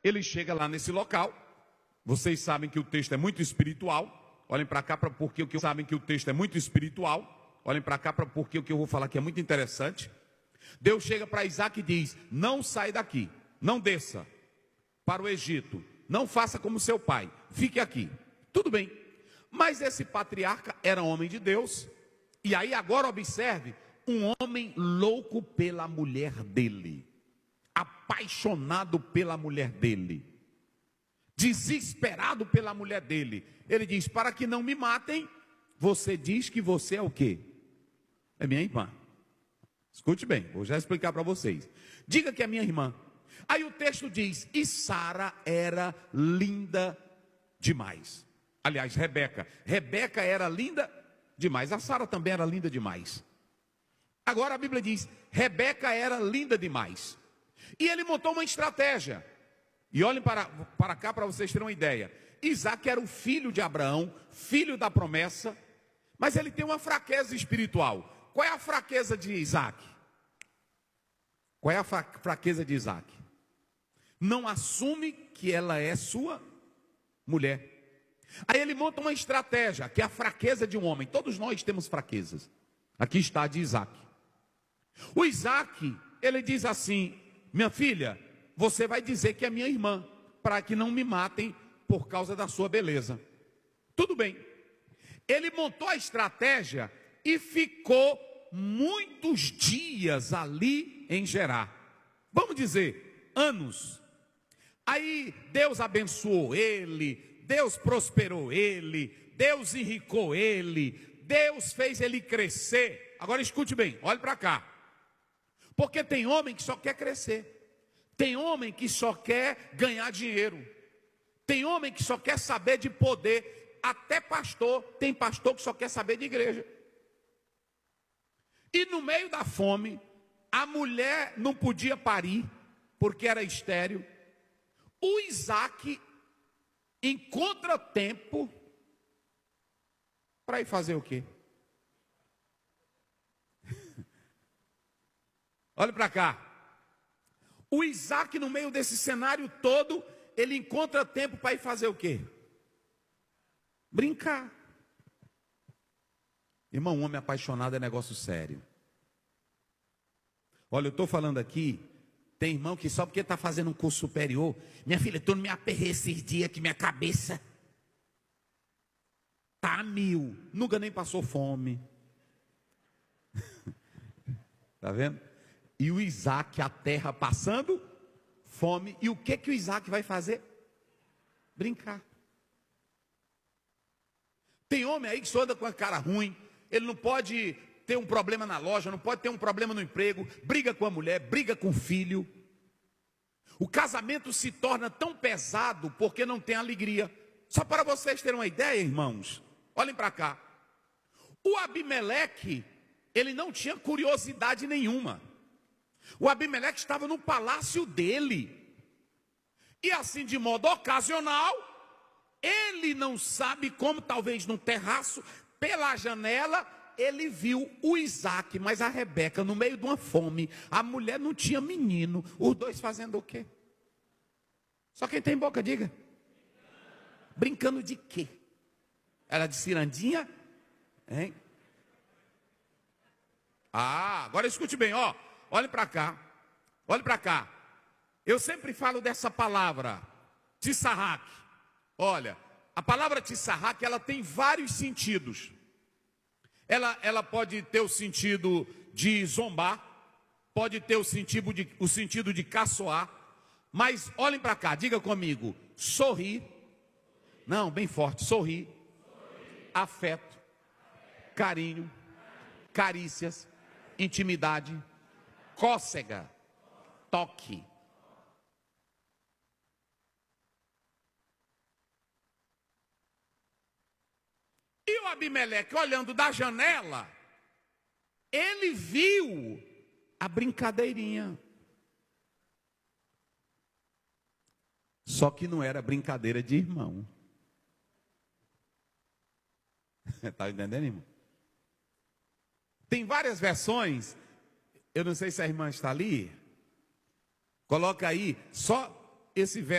ele chega lá nesse local. Vocês sabem que o texto é muito espiritual. Olhem para cá, porque o que sabem que o texto é muito espiritual. Olhem para cá, porque o que eu vou falar aqui é muito interessante. Deus chega para Isaac e diz: não sai daqui, não desça para o Egito, não faça como seu pai, fique aqui. Tudo bem, mas esse patriarca era homem de Deus. E aí agora observe, um homem louco pela mulher dele, apaixonado pela mulher dele, desesperado pela mulher dele. Ele diz: para que não me matem, você diz que você é o quê? É minha irmã. Escute bem, vou já explicar para vocês. Diga que é minha irmã. Aí o texto diz: e Sara era linda demais. Aliás, Rebeca era linda demais. A Sara também era linda demais. Agora a Bíblia diz: Rebeca era linda demais. E ele montou uma estratégia. E olhem para cá para vocês terem uma ideia. Isaac era o filho de Abraão, filho da promessa, mas ele tem uma fraqueza espiritual. Qual é a fraqueza de Isaac? Qual é a fraqueza de Isaac? Não assume que ela é sua mulher. Aí ele monta uma estratégia, que é a fraqueza de um homem. Todos nós temos fraquezas. Aqui está a de Isaac. O Isaac, ele diz assim: minha filha, você vai dizer que é minha irmã, para que não me matem por causa da sua beleza. Tudo bem. Ele montou a estratégia e ficou muitos dias ali em Gerar. Vamos dizer, anos. Aí Deus abençoou ele, Deus prosperou ele, Deus enricou ele, Deus fez ele crescer. Agora escute bem, olhe para cá. Porque tem homem que só quer crescer, tem homem que só quer ganhar dinheiro, tem homem que só quer saber de poder, até pastor, tem pastor que só quer saber de igreja. E no meio da fome, a mulher não podia parir, porque era estéril. O Isaac encontra tempo para ir fazer o quê? Olha para cá. O Isaac, no meio desse cenário todo, ele encontra tempo para ir fazer o quê? Brincar. Irmão, um homem apaixonado é negócio sério. Olha, eu estou falando aqui, tem irmão que só porque está fazendo um curso superior, minha filha, tu não me aperrei esses dias que minha cabeça tá a mil, nunca nem passou fome. Tá vendo? E o Isaac, a terra passando fome, e o que o Isaac vai fazer? Brincar. Tem homem aí que só anda com a cara ruim, ele não pode ter um problema na loja, não pode ter um problema no emprego, briga com a mulher, briga com o filho. O casamento se torna tão pesado porque não tem alegria. Só para vocês terem uma ideia, irmãos, olhem para cá. O Abimeleque, ele não tinha curiosidade nenhuma. O Abimeleque estava no palácio dele. E assim, de modo ocasional, ele não sabe como, talvez no terraço, pela janela, ele viu o Isaac, mas a Rebeca no meio de uma fome. A mulher não tinha menino. Os dois fazendo o quê? Só quem tem boca, diga. Brincando de quê? Era de cirandinha? Hein? Ah, agora escute bem, ó. Olhe para cá. Olhe para cá. Eu sempre falo dessa palavra, tissarraque. Olha, a palavra tissarraque, ela tem vários sentidos. Ela pode ter o sentido de zombar, pode ter o sentido de caçoar, mas olhem para cá, diga comigo: sorrir, não, bem forte, sorrir, afeto, carinho, carícias, intimidade, cócega, toque. E o Abimeleque, olhando da janela, ele viu a brincadeirinha. Só que não era brincadeira de irmão. Está entendendo, irmão? Tem várias versões. Eu não sei se a irmã está ali. Coloca aí só esse verso.